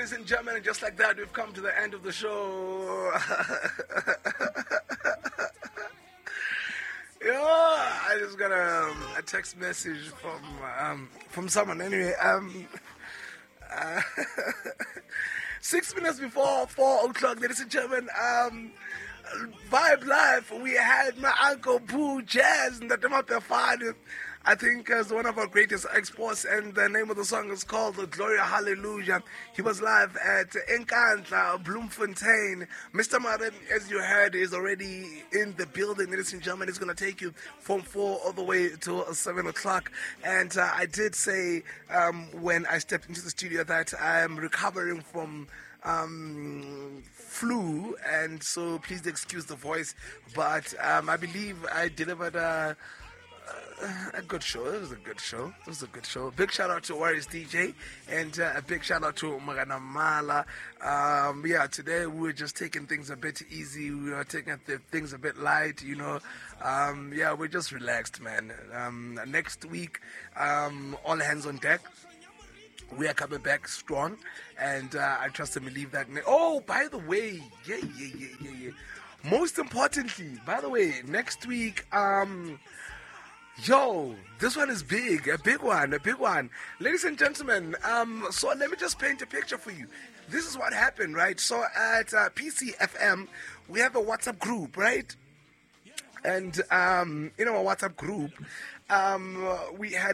ladies and gentlemen, and just like that, we've come to the end of the show. I just got a text message from someone. Anyway, 6 minutes before 4 o'clock, ladies and gentlemen, Vibe Live, we had my uncle Boo Jazz and the Demapefani. I think as one of our greatest exports, and the name of the song is called The Gloria Hallelujah. He was live at Nkandla, Bloemfontein. Mr. Martin, as you heard, is already in the building. Ladies and gentlemen, it's going to take you from 4 all the way to 7 o'clock. And I did say when I stepped into the studio that I am recovering from flu, and so please excuse the voice. But I believe I delivered a good show. It was a good show. Big shout out to Warriors DJ, and a big shout out to Magana Mala. Today we were just taking things a bit easy. We were taking things a bit light, we're just relaxed, man. Next week, all hands on deck. We are coming back strong, and I trust and believe that. Oh, by the way, yeah. Most importantly, by the way, next week, this one is big, a big one. Ladies and gentlemen, so let me just paint a picture for you. This is what happened, right? So at PCFM, we have a WhatsApp group, right? And in our WhatsApp group, we had,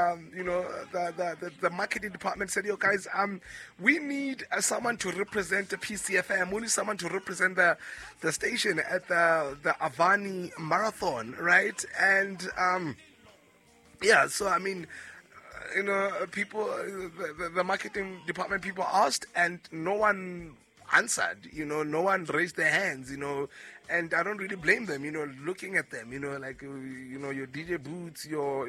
the marketing department said, yo guys, we need someone to represent the PCFM. We need someone to represent the station at the Avani Marathon, right? And, so I mean, people, the marketing department people asked, and no one answered, no one raised their hands, and I don't really blame them, looking at them, like, your DJ Boots, your,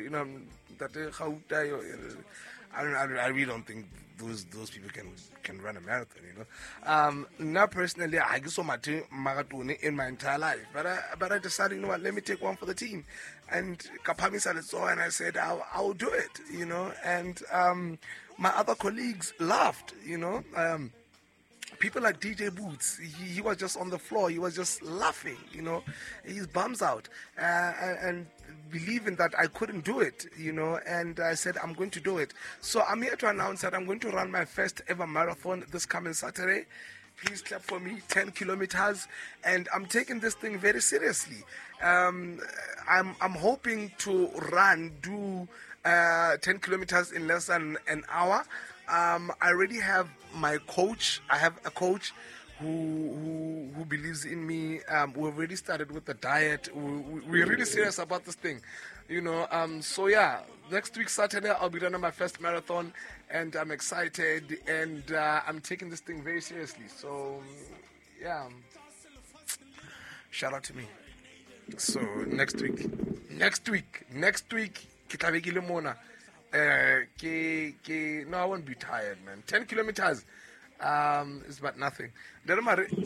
I really don't think those people can run a marathon, Now, personally, I get so much marathon in my entire life, but I decided, let me take one for the team. And Kapami said it so, and I said, I'll do it, and my other colleagues laughed, people like DJ Boots, he was just on the floor. He was just laughing, his bums out, and believing that I couldn't do it, and I said, I'm going to do it. So I'm here to announce that I'm going to run my first ever marathon this coming Saturday. Please clap for me, 10 kilometers, and I'm taking this thing very seriously. I'm hoping to do 10 kilometers in less than an hour. I already have my coach. I have a coach who believes in me. We've already started with the diet. We're really serious about this thing, So yeah, next week Saturday I'll be running my first marathon, and I'm excited, and I'm taking this thing very seriously. So yeah, shout out to me. So next week, Kitabekile Mona. No, I won't be tired, man. 10 kilometers is but nothing. Yes,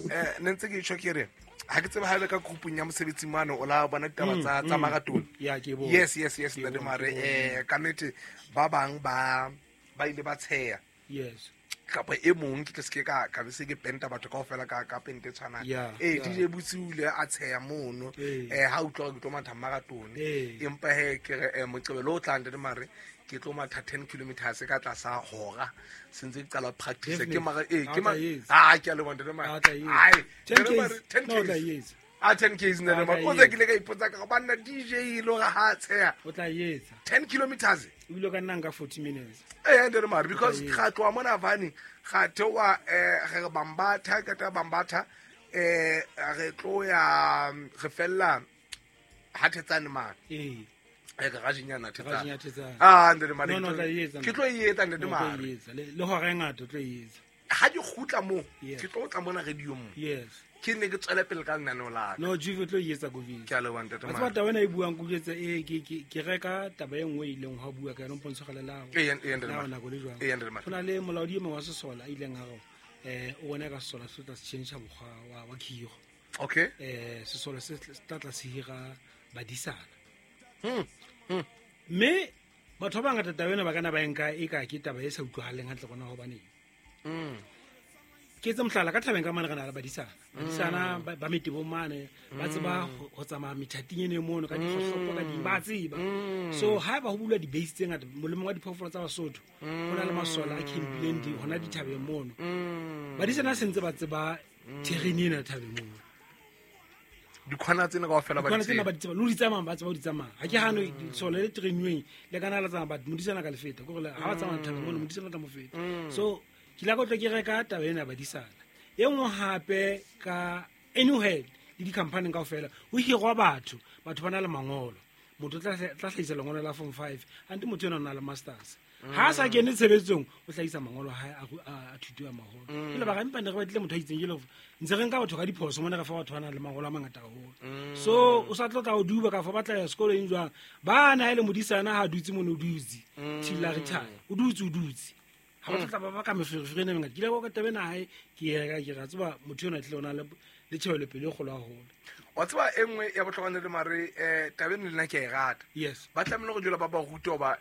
kapa e mong ke se ka se ke penta batho kaofela ka pente tshwana DJ Butsule a tsheya mono ha o tlo go matha marathon empa he ke moqebelo o tla ndele mare ke tlo matha 10 kilometers ka tla sa hora since ke qala practice ke mara ke a le wondere mare 10 kilometers 10 k's nna ma o tsekile ka ipotsa ka banna DJ lo ga ha tsheya o tla yetsa 10 kilometers o ile ka nna ka 40 minutes ndere mare because ga tloa mona Avani ga tewa re bambatha ka ta bambatha re tlo ya re fella hathetsane ma ga gajinyana thetsa ndere mare ke tlo yetsa ndere mare le ho ga ngata tlo yetsa ha di khutla mo ke tlo tla mona radio mo ke ne ke tswela pele ka nna la no jive tlo yetsa go vile ke a le wanda tama ba taba wena e buang go jetsa ke reka taba e nngwe ile ngwa bua ka no pontsho gala la na go le jwang gona le molaodi mo wa sesola ile ngaro o bona ka sesola se tla se change bogwa wa khigo okay sesola se tla se hira badisana me batho ba ngata taba wena ba kana ba enka e ka ke taba e sa utlwahaleng hantle gona go bane ke tse mohlala ka Thabeng ka mane kana la badisana ba metebo mane ba tseba go tsama methating ene mono ka dikgohlopo ka di ba tseba so ha ba ho bula di base tse ngata molemo wa diphoofolo tsa Basotho hona le masola a camping di hona di Thabeng mono badisana sentse ba tseba terrain ena Thabeng mono dikhwana tsena kaofela ba tsena ba tseba lo di tsamang ba tseba di tsamang ha ke hano sola le trainweng le kana la tsama ba modisana ka lefeta go le ha ba tsamang Thabeng mono modisana tla mo feta so ke la go tlo ke reka Thabeng ba disana e nngwe hape ka anywhere le di-company kaofela o hirwa batho ba na le mangolo motho tla hlahisa lengolo la form 5 anti motho yona o na le masters ha sa kene tshebetsong o hlahisa mangolo a thuto ya maholo ke le ba gampa ne re batle motho a itseng jelo ntse re nka batho ka diphoso mona ka fa batho bana le mangolo a mangata haholo so o sa tlotla o duba ka fa batla ya sekolo eng jwang ba na ile modisana ha dutse mono dutse tilla retire o dutse ha ba tla ba ka mefere ne ngata ke le go ka Thabeng hae ke ra tseba motho yona tle ona le tshebelo pele go la holo wa tseba engwe ya botlhokwane le mare Thabeng le nna ke e rata yes ba tlamile go dula ba ruta ba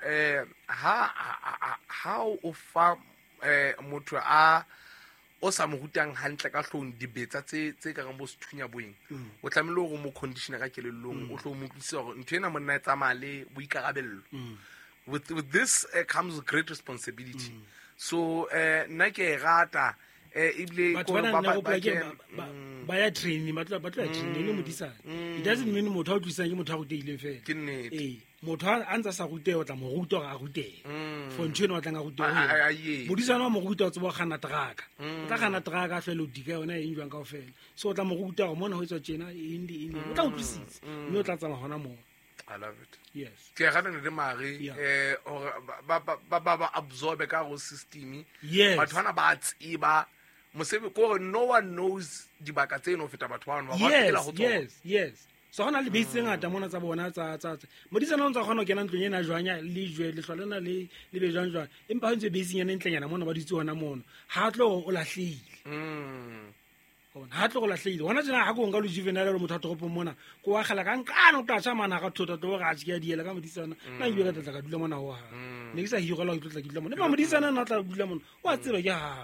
ha o fa motho o sa mo rutang hantle ka hlong dibetsa tse ka bo sethunya boeng o tlamile go mo conditioner ka kelellong o tlo mo tlisa go ntwe na monna etsa male boikarabello with this comes great responsibility so nna ke e rata ibile go ba ya training ba tla training le modisana it doesn't mean motho a tlisang ke motho a ruteileng fela ke nnete motho a ntsa sa rute o tla mo ruta ga rute for ntwe no tla nga rute modisana mo ruta o tsebo gana traka o tla gana traka fela o dika yona e njwang kaofela so o tla mo ruta go mona ho etswa tjena indi o tla utlwisisa mme o tla tsama hona mo I love it. Yes. Ke ga ne mari or ba absorb ka go system. Yes. Batho bana ba tsiba mosebe ko no one knows dibaka tse no feta batho bana ba phela go tsona. Yes. So hona le base ngata mona tsa bona tsa modisana o ntse gona kena ntlong ena jwanya le jwe le hlolana le be jwang empa ho ntse base nyana ntlenyana mona ba ditse hona mono ha tlo o lahlile ha tlo go lahlile hona tsena ha go nga lo juvenile le motho a tropong mona ko wa khala ka nkana o tla tsamana ga thota to ga tsi ya diela ka modisana na ile ka tla ka dula mona ho ha ne ke sa hirela go tla ke dula mona ba modisana na tla dula mona wa tseba ke ha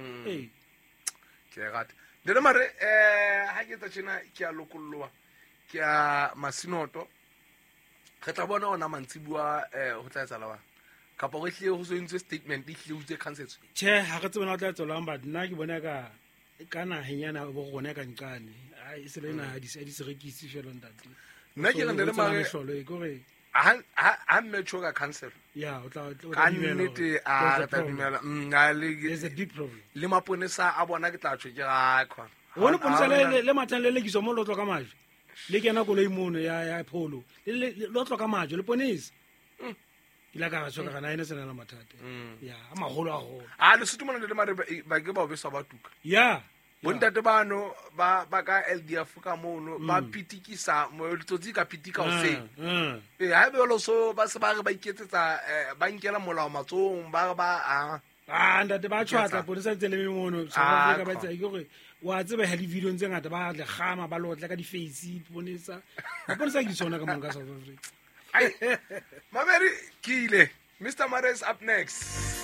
ke rata le mare ha ke tsa tsena ke a lokolloa ke a masinoto re tla bona ona mantsibua ho tla etsa lawa kapa go hle go so ntse statement di hle utse cancel ha re tsena o tla etsa lawa ba nna ke bona kana henyana bo gona ka nkane ai se lena ha di se rekisi fela ntate nna ke rende le mare hlolo e gore a metro ka cancel o tla ka nnete a ta dumela there's a big problem le maponesa a bona ke tla tsho ke ga khwa wona ponisa le mathan le kiso mo lo tlo ka majwe le kena go le imono ya pholo le lo tlo ka majwe le ponisa ila ka tsho ka na ene sena la mathate a magolo a go le sutumana le mare ba ke ba obesa ba tuka bontate bano ba ka LDF ka mono ba pitikisa mo tsotsi ka pitika o se ha be lo so ba se ba re ba iketsetsa ba nkela molao matsong ba ndate ba tshwatla ponisa tsele me mono sa ba ba tsa ke wa tsebe ha di video ntse ngata ba le gama ba lotla ka di face ponisa ke tsona ka manga South Africa Maveri Kile. Mr. Mare is up next.